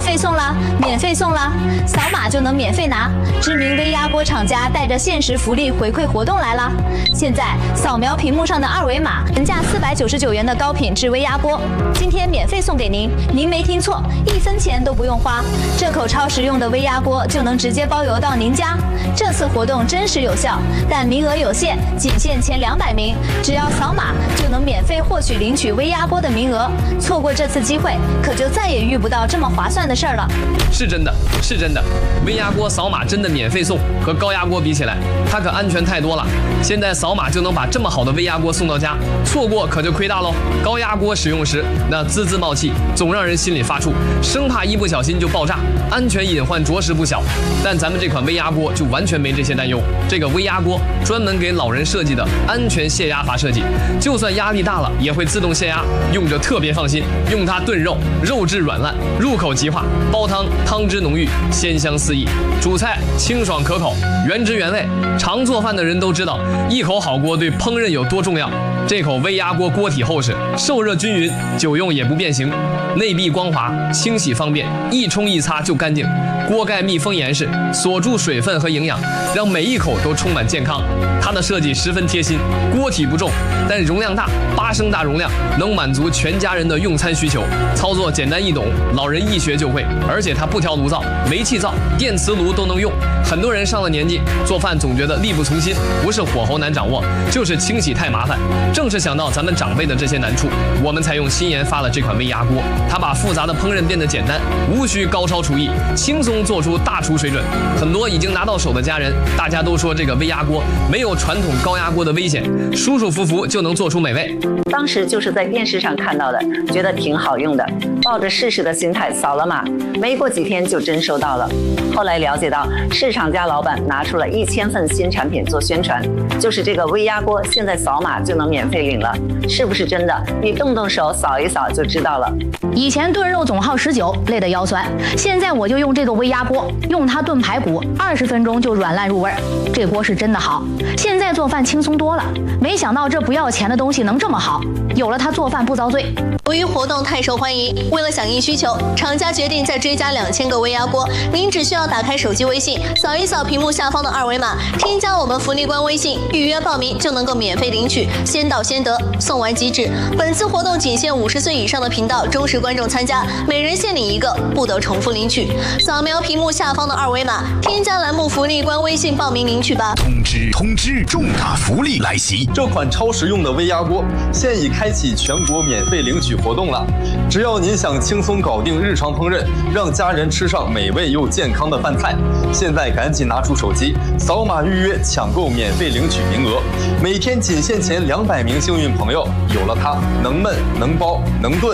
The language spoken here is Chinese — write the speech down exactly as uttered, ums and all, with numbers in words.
费送啦，免费送啦，扫码就能免费拿。知名微压锅厂家带着限时福利回馈活动来啦！现在扫描屏幕上的二维码，原价四百九十九元的高品质微压锅，今天免费送给您。您没听错，一分钱都不用花，这口超实用的微压锅就能直接包邮到您家。这次活动真实有效，但名额有限，仅限前两百名，只要扫码就能免费获取领取微压锅的名额。错过这次机会，可就再也遇不到这么划算的事儿了。 是真的，是真的，微压锅扫码真的免费送，和高压锅比起来，它可安全太多了。现在扫码就能把这么好的微压锅送到家，错过可就亏大喽。高压锅使用时那滋滋冒气，总让人心里发怵，生怕一不小心就爆炸，安全隐患着实不小。但咱们这款微压锅就完全没这些担忧。这个微压锅专门给老人设计的安全泄压阀设计，就算压力大了也会自动泄压，用着特别放心。用它炖肉，肉质软烂，入口即化；煲汤，汤汁浓郁，鲜香四溢；煮菜清爽可口，原汁原味。常做饭的人都知道，一口好锅对烹饪有多重要。这口微压锅锅体厚实，受热均匀，久用也不变形，内壁光滑，清洗方便，一冲一擦就干净。锅盖密封严实，锁住水分和营养，让每一口都充满健康。它的设计十分贴心，锅体不重，但容量大，八升大容量，能满足全家人的用餐需求。操作简单易懂，老人一学就会，而且它不挑炉灶，煤气灶、电磁炉都能用。很多人上了年纪，做饭总觉得力不从心，不是火候难掌握，就是清洗太麻烦。正是想到咱们长辈的这些难处，我们才用心研发了这款微压锅。它把复杂的烹饪变得简单，无需高超厨艺，轻松做出大厨水准。很多已经拿到手的家人，大家都说这个微压锅没有传统高压锅的危险，舒舒服服就能做出美味。 当时就是在电视上看到的，觉得挺好用的，抱着试试的心态扫了码，没过几天就真收到了。后来了解到，市场家老板拿出了一千份新产品做宣传，就是这个微压锅，现在扫码就能免费领了，是不是真的？你动动手扫一扫就知道了。 以前炖肉总耗十九，累得腰酸，现在我就用这个微压锅，用它炖排骨，二十分钟就软烂入味儿。这锅是真的好，现在做饭轻松多了。没想到这不要钱的东西能这么好，有了它做饭不遭罪。 由于活动太受欢迎，为了响应需求，厂家决定再追加两千个微压锅。您只需要打开手机微信，扫一扫屏幕下方的二维码，添加我们福利官微信，预约报名就能够免费领取，先到先得，送完即止。本次活动仅限五十岁以上的频道忠实观众参加，每人限领一个，不得重复领取。扫描屏幕下方的二维码，添加栏目福利官微信报名领取吧。 通知通知，重大福利来袭！ 这款超实用的微压锅现已开启全国免费领取活动了。只要您想轻松搞定日常烹饪，让家人吃上美味又健康的饭菜，现在赶紧拿出手机，扫码预约抢购免费领取名额。每天仅限前两百名幸运朋友，有了它，能焖能包能炖。